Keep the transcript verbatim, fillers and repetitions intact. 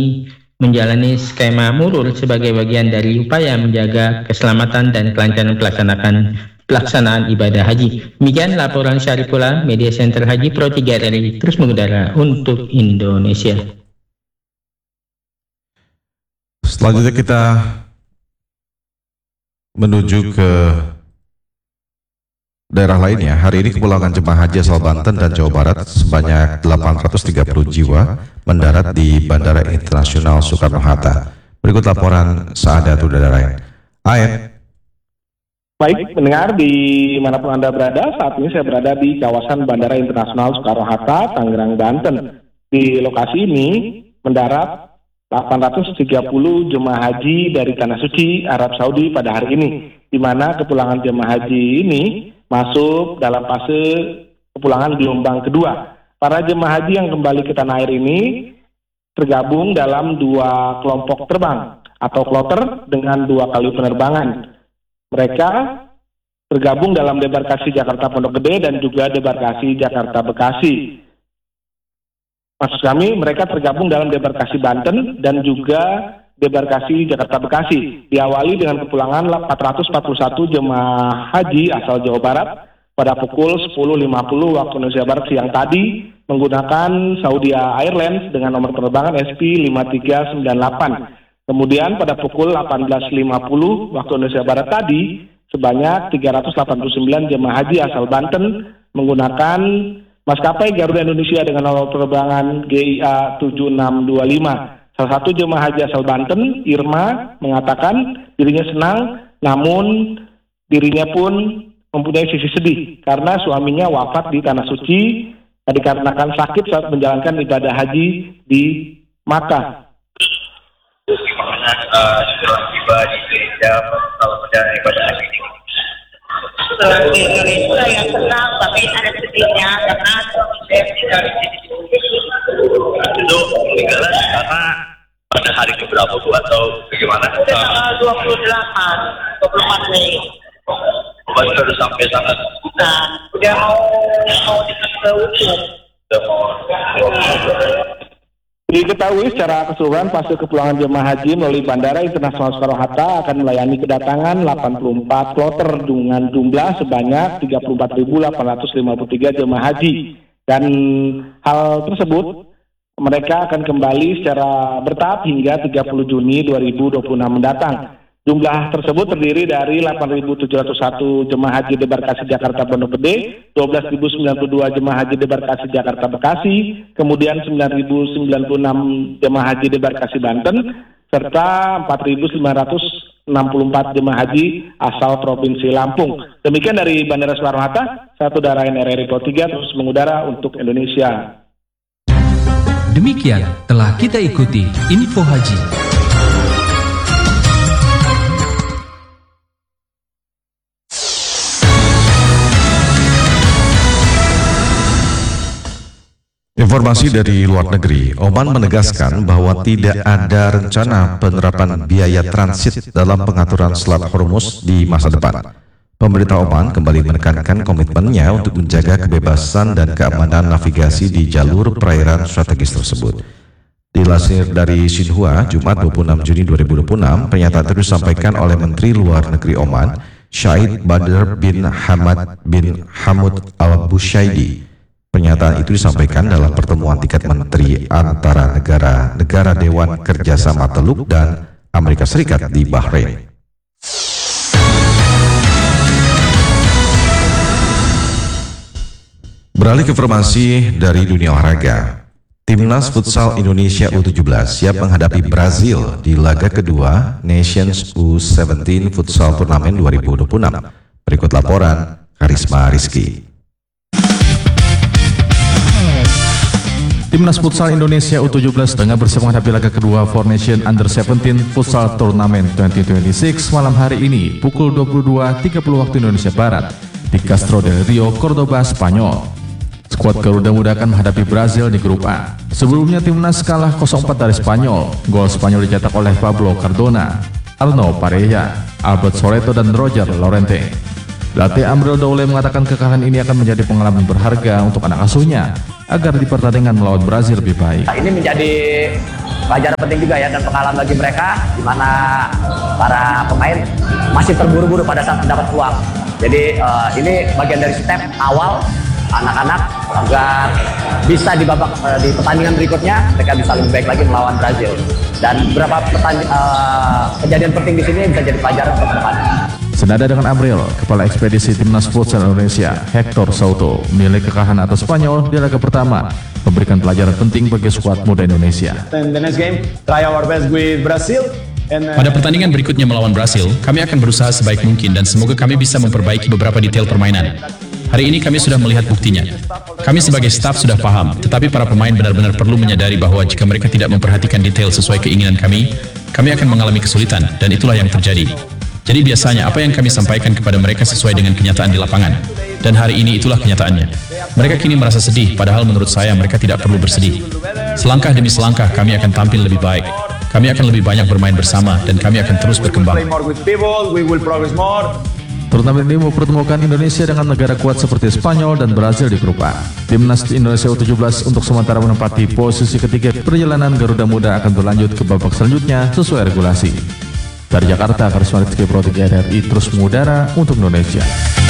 menjalani skema murur sebagai bagian dari upaya menjaga keselamatan dan kelancaran pelaksanaan pelaksanaan ibadah haji. Demikian laporan Syarifullah, Media Center Haji Pro tiga R R I terus mengudara untuk Indonesia. Selanjutnya kita menuju ke daerah lainnya. Hari ini kepulangan jemaah haji asal Banten dan Jawa Barat sebanyak delapan ratus tiga puluh jiwa mendarat di Bandara Internasional Soekarno-Hatta. Berikut laporan Saadatul Darain. Aed. Baik, mendengar di manapun Anda berada, saat ini saya berada di kawasan Bandara Internasional Soekarno-Hatta, Tangerang, Banten. Di lokasi ini mendarat delapan ratus tiga puluh jemaah haji dari Tanah Suci, Arab Saudi pada hari ini, di mana kepulangan jemaah haji ini masuk dalam fase kepulangan gelombang kedua. Para jemaah haji yang kembali ke tanah air ini tergabung dalam dua kelompok terbang atau kloter dengan dua kali penerbangan. Mereka tergabung dalam debarkasi Jakarta Pondok Gede dan juga debarkasi Jakarta Bekasi. Maksud kami, mereka tergabung dalam debarkasi Banten dan juga debarkasi Jakarta Bekasi. Diawali dengan kepulangan empat ratus empat puluh satu jemaah haji asal Jawa Barat pada pukul sepuluh lima puluh waktu Indonesia Barat siang tadi menggunakan Saudi Airlines dengan nomor penerbangan S P lima tiga sembilan delapan. Kemudian pada pukul delapan belas lima puluh waktu Indonesia Barat tadi sebanyak tiga ratus delapan puluh sembilan jemaah haji asal Banten menggunakan maskapai Garuda Indonesia dengan nomor penerbangan G I A tujuh enam dua lima. Salah satu jemaah haji asal Banten, Irma, mengatakan dirinya senang, namun dirinya pun mempunyai sisi sedih karena suaminya wafat di Tanah Suci dikarenakan sakit saat menjalankan ibadah haji di Makkah. Gimana setelah tiba di Indonesia kalau menjalani ibadah haji ini? Setelah di Indonesia ya senang, tapi ada sedihnya karena suami saya meninggal di sini. Itu meninggalnya karena pada hari keberapa Bu atau bagaimana? Udah tanggal dua puluh delapan, dua puluh empat Mei. Bapak sudah sampai sana? Nah, udah mau mau dikasih ke ujung. Sudah mau. Diketahui secara keseluruhan fase kepulangan jemaah haji melalui Bandara Internasional Soekarno-Hatta akan melayani kedatangan delapan puluh empat kloter dengan jumlah sebanyak tiga puluh empat ribu delapan ratus lima puluh tiga jemaah haji. Dan hal tersebut mereka akan kembali secara bertahap hingga tiga puluh Juni dua ribu dua puluh enam mendatang. Jumlah tersebut terdiri dari delapan ribu tujuh ratus satu jemaah haji debarkasi Jakarta Pondok Gede, dua belas ribu sembilan puluh dua jemaah haji debarkasi Jakarta Bekasi, kemudian sembilan ribu sembilan puluh enam jemaah haji debarkasi Banten, serta empat ribu sembilan ratus enam puluh empat jemaah haji asal Provinsi Lampung. Demikian dari Bandara Soekarno-Hatta, satu Darain R R I Pro tiga terus mengudara untuk Indonesia. Demikian telah kita ikuti Info Haji. Informasi dari luar negeri, Oman menegaskan bahwa tidak ada rencana penerapan biaya transit dalam pengaturan Selat Hormuz di masa depan. Pemerintah Oman kembali menekankan komitmennya untuk menjaga kebebasan dan keamanan navigasi di jalur perairan strategis tersebut. Dilansir dari Xinhua, Jumat dua puluh enam Juni dua ribu dua puluh enam, pernyataan itu disampaikan oleh Menteri Luar Negeri Oman, Syahid Badr bin Hamad bin Hamud Al-Bushaidi. Pernyataan itu disampaikan dalam pertemuan tingkat menteri antara negara-negara Dewan Kerjasama Teluk dan Amerika Serikat di Bahrain. Beralih ke informasi dari dunia olahraga, Timnas Futsal Indonesia U tujuh belas siap menghadapi Brazil di laga kedua Nations U tujuh belas Futsal Turnamen dua ribu dua puluh enam. Berikut laporan Karisma Rizky. Timnas Futsal Indonesia U tujuh belas tengah bersiap menghadapi laga kedua Four Nation Under tujuh belas Futsal Tournament dua ribu dua puluh enam malam hari ini pukul dua puluh dua tiga puluh waktu Indonesia Barat di Castro del Rio, Cordoba, Spanyol. Skuad Garuda Muda akan menghadapi Brazil di grup A. Sebelumnya Timnas kalah nol empat dari Spanyol. Gol Spanyol dicetak oleh Pablo Cardona, Arno Pareja, Albert Soreto dan Roger Lorente. Pelatih Amril Daule mengatakan kekalahan ini akan menjadi pengalaman berharga untuk anak asuhnya agar di pertandingan melawan Brazil lebih baik. Ini menjadi pelajaran penting juga ya dan pengalaman bagi mereka, di mana para pemain masih terburu-buru pada saat mendapat peluang. Jadi uh, ini bagian dari step awal anak-anak agar bisa di babak uh, di pertandingan berikutnya mereka bisa lebih baik lagi melawan Brazil. Dan beberapa uh, kejadian penting di sini bisa jadi pelajaran untuk depan. Senada dengan Amriel, Kepala Ekspedisi Timnas Futsal Indonesia, Hector Souto, menilai kekalahan atas Spanyol di laga pertama memberikan pelajaran penting bagi skuad muda Indonesia. Pada pertandingan berikutnya melawan Brasil, kami akan berusaha sebaik mungkin dan semoga kami bisa memperbaiki beberapa detail permainan. Hari ini kami sudah melihat buktinya. Kami sebagai staf sudah paham, tetapi para pemain benar-benar perlu menyadari bahwa jika mereka tidak memperhatikan detail sesuai keinginan kami, kami akan mengalami kesulitan, dan itulah yang terjadi. Jadi biasanya apa yang kami sampaikan kepada mereka sesuai dengan kenyataan di lapangan. Dan hari ini itulah kenyataannya. Mereka kini merasa sedih, padahal menurut saya mereka tidak perlu bersedih. Selangkah demi selangkah kami akan tampil lebih baik. Kami akan lebih banyak bermain bersama dan kami akan terus berkembang. Turnamen ini mempertemukan Indonesia dengan negara kuat seperti Spanyol dan Brazil di grup A. Timnas Indonesia U tujuh belas untuk sementara menempati posisi ketiga. Perjalanan Garuda Muda akan berlanjut ke babak selanjutnya sesuai regulasi. Dari Jakarta, Karisma Rizky Pro tiga R I terus mengudara untuk Indonesia.